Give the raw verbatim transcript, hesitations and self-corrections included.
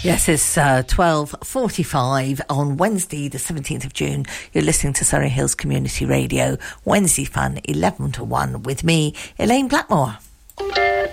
Yes, it's uh, twelve forty-five on Wednesday, the seventeenth of June. You're listening to Surrey Hills Community Radio, Wednesday Fun, eleven to one, with me, Elaine Blackmore.